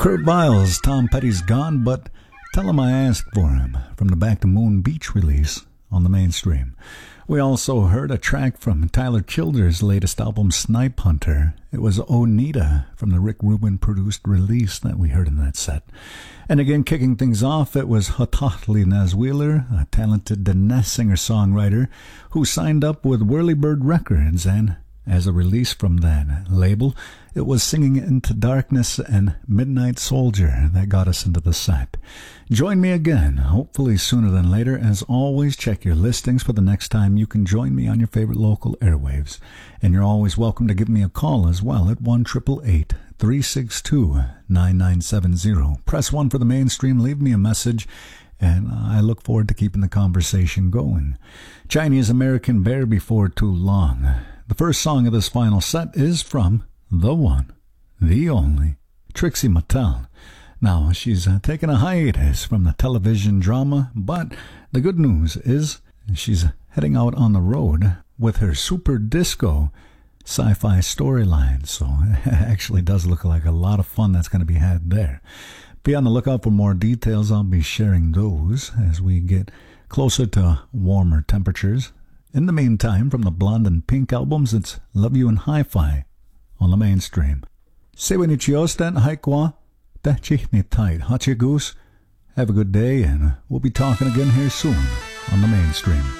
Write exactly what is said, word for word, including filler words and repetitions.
Kurt Biles, Tom Petty's gone, but tell him I asked for him from the Back to Moon Beach release on the Mainstream. We also heard a track from Tyler Childers' latest album, Snipe Hunter. It was Onita from the Rick Rubin produced release that we heard in that set. And again, kicking things off, it was Hotahli Naz Wheeler, a talented Diné singer-songwriter who signed up with Whirlybird Records, and as a release from that label, it was Singing Into Darkness and Midnight Soldier that got us into the set. Join me again, hopefully sooner than later. As always, check your listings for the next time you can join me on your favorite local airwaves. And you're always welcome to give me a call as well at one eight eight eight, three six two, nine nine seven zero. Press one for the Mainstream, leave me a message, and I look forward to keeping the conversation going. Chinese American Bear Before Too Long. The first song of this final set is from the one, the only, Trixie Mattel. Now, she's uh, taken a hiatus from the television drama, but the good news is she's heading out on the road with her super disco sci-fi storyline. So it actually does look like a lot of fun that's going to be had there. Be on the lookout for more details. I'll be sharing those as we get closer to warmer temperatures. In the meantime, from the Blonde and Pink albums, it's Love You in Hi-Fi on the Mainstream. Sewinichiostan Haikwa, Dachihni Tight Hachigus. Have a good day, and we'll be talking again here soon on the Mainstream.